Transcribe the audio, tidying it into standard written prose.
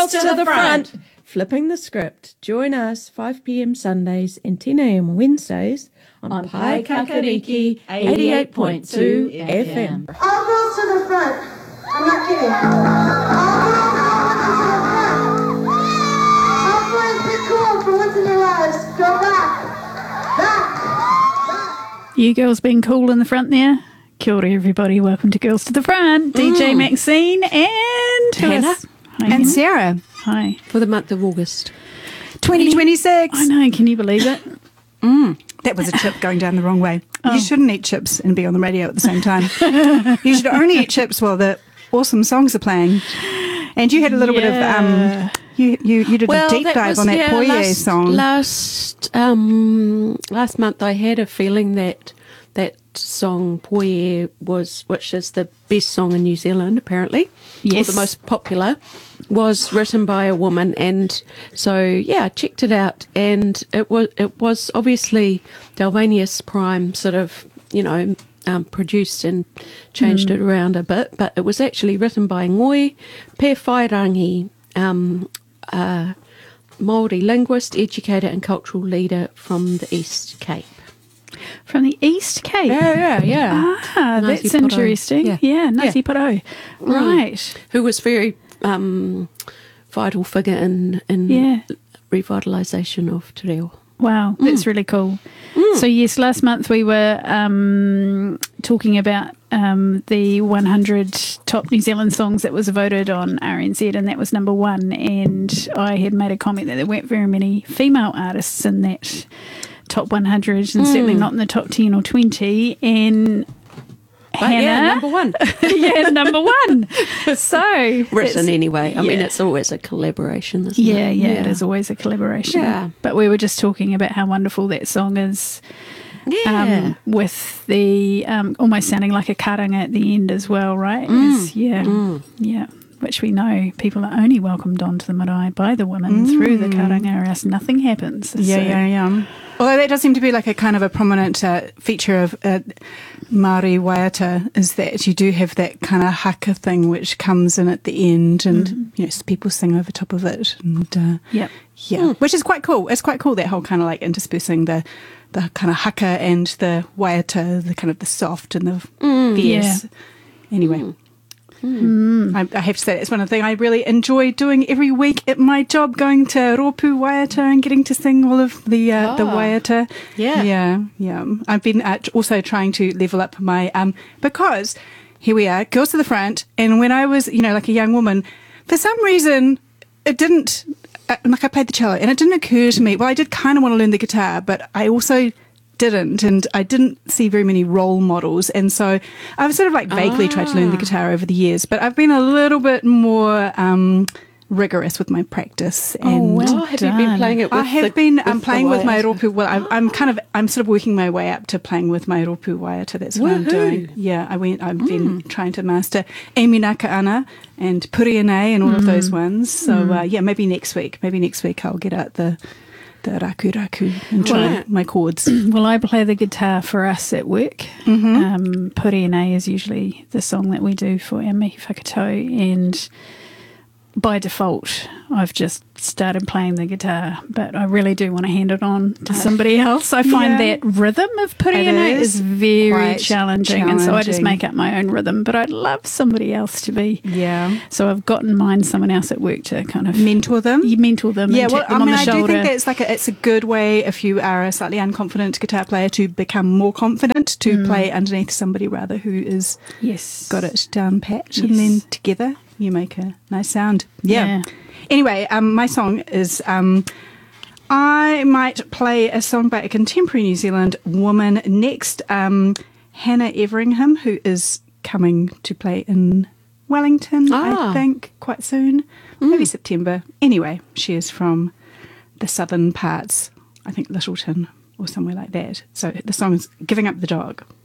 Girls to the front. Flipping the script. Join us 5 p.m. Sundays and 10 a.m. Wednesdays on Pai Kakariki 88.2 FM. All girls to the front. I'm not kidding. All girls to the front. All boys be cool for once in their lives. Go back. Back. You girls being cool in the front there? Kia ora everybody, welcome to Girls to the Front. DJ Maxine and Hannah. Hi, And Hannah. Sarah. Hi. For the month of August. 2026. I know, can you believe it? That was a chip going down the wrong way. You shouldn't eat chips and be on the radio at the same time. You should only eat chips while the awesome songs are playing. And you had a little bit of you did a deep dive on that Poirier song. Last month I had a feeling that song Poirier which is the best song in New Zealand apparently, Yes. or the most popular, was written by a woman, and so I checked it out, and it was obviously Delvanius Prime sort of produced and changed it around a bit, but it was actually written by Ngoi Pe Whairangi, Māori linguist, educator and cultural leader from the East Cape. From the East Cape? Yeah. Ah, Ngāti that's Porou. interesting. Yeah, Ngāti Porou. Right. Who was very vital figure in revitalisation of Te Reo. Wow, that's really cool. So yes, last month we were talking about the 100 top New Zealand songs that was voted on RNZ, and that was number 1. And I had made a comment that there weren't very many female artists in that top 100, and certainly not in the top 10 or 20. And Hannah, number 1. number 1. So Written anyway. I mean, it's always a collaboration, isn't it? Yeah, it is always a collaboration. Yeah. But we were just talking about how wonderful that song is. Yeah. With the almost sounding like a karanga at the end as well, right? Yeah. Which we know people are only welcomed onto the marae by the women through the karanga, or else nothing happens. Yeah. Although that does seem to be like a kind of a prominent feature of Māori waiata, is that you do have that kind of haka thing which comes in at the end, and people sing over top of it, and which is quite cool. It's quite cool, that whole kind of like interspersing the kind of haka and the waiata, the kind of the soft and the fierce. Anyway. I have to say it's one of the things I really enjoy doing every week at my job, going to Ropu Waiata and getting to sing all of the waiata. Yeah. I've been also trying to level up my because here we are, Girls to the Front, and when I was like a young woman, for some reason it didn't I played the cello, and it didn't occur to me. Well, I did kind of want to learn the guitar, but I also didn't, and I didn't see very many role models, and so I've sort of like vaguely tried to learn the guitar over the years, but I've been a little bit more rigorous with my practice. And have you been playing it with I have been playing with my Ropu. Well, I'm sort of working my way up to playing with my Ropu Waiata. That's what I'm doing. Yeah, I've been trying to master Amy Nakaana and Puriane and all of those ones. So maybe next week I'll get out the raku and try my chords. Well, I play the guitar for us at work. Puriane is usually the song that we do for our mihi whakatau, and by default I've just started playing the guitar, but I really do want to hand it on to somebody else. I find that rhythm of Puriane is very challenging, and so I just make up my own rhythm, but I'd love somebody else to be. So I've got in mind someone else at work to kind of mentor them. Yeah, and tap them on the shoulder. I do think that's it's a good way, if you are a slightly unconfident guitar player, to become more confident, to play underneath somebody rather who is got it down pat, and then together you make a nice sound. Anyway, my song is I might play a song by a contemporary New Zealand woman next, Hannah Everingham, who is coming to play in Wellington, I think, quite soon, maybe September. Anyway, she is from the southern parts, I think Littleton or somewhere like that. So the song is Giving Up the Dog.